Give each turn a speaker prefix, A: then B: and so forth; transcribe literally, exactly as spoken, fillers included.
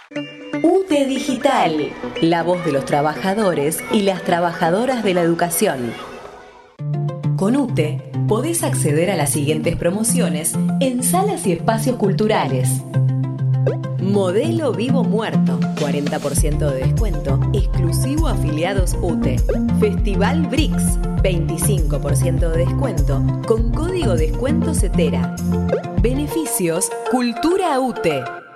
A: U T E Digital, la voz de los trabajadores y las trabajadoras de la educación. Con U T E podés acceder a las siguientes promociones en salas y espacios culturales. Modelo Vivo Muerto, cuarenta por ciento de descuento, exclusivo a afiliados U T E. Festival B R I C S, veinticinco por ciento de descuento, con código descuento CETERA. Beneficios Cultura U T E.